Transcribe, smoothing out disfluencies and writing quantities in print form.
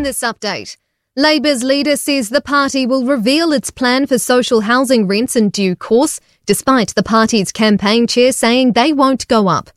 this update. Labor's leader says the party will reveal its plan for social housing rents in due course, despite the party's campaign chair saying they won't go up.